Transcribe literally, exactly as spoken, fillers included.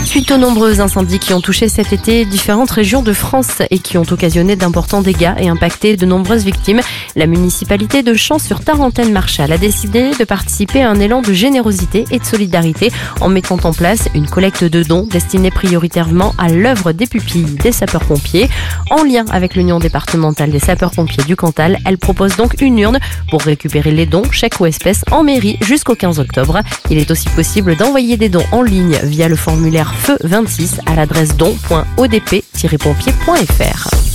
Suite aux nombreux incendies qui ont touché cet été différentes régions de France et qui ont occasionné d'importants dégâts et impacté de nombreuses victimes, la municipalité de Champs-sur-Tarentaine-Marchal a décidé de participer à un élan de générosité et de solidarité en mettant en place une collecte de dons destinée prioritairement à l'œuvre des pupilles des sapeurs-pompiers. En lien avec l'Union départementale des sapeurs-pompiers du Cantal, elle propose donc une urne pour récupérer les dons, chèques ou espèces en mairie jusqu'au quinze octobre. Il est aussi possible d'envoyer des dons en ligne via le formulaire Feu vingt-six à l'adresse don point o d p tiret pompier point f r.